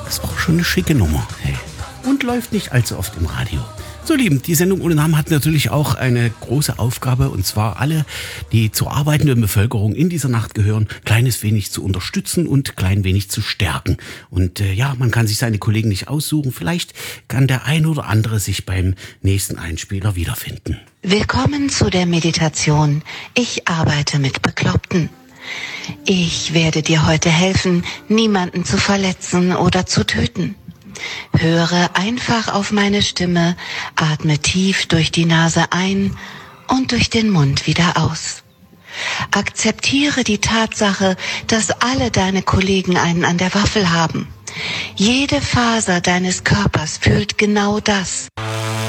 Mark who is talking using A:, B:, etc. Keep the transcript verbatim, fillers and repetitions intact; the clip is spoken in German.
A: Das war schon eine schicke Nummer. Hey. Und läuft nicht allzu oft im Radio. So, Lieben, die Sendung ohne Namen hat natürlich auch eine große Aufgabe, und zwar alle, die zur arbeitenden Bevölkerung in dieser Nacht gehören, kleines wenig zu unterstützen und klein wenig zu stärken. Und äh, ja, man kann sich seine Kollegen nicht aussuchen. Vielleicht kann der ein oder andere sich beim nächsten Einspieler wiederfinden.
B: Willkommen zu der Meditation. Ich arbeite mit Bekloppten. Ich werde dir heute helfen, niemanden zu verletzen oder zu töten. Höre einfach auf meine Stimme, atme tief durch die Nase ein und durch den Mund wieder aus. Akzeptiere die Tatsache, dass alle deine Kollegen einen an der Waffel haben. Jede Faser deines Körpers fühlt genau das.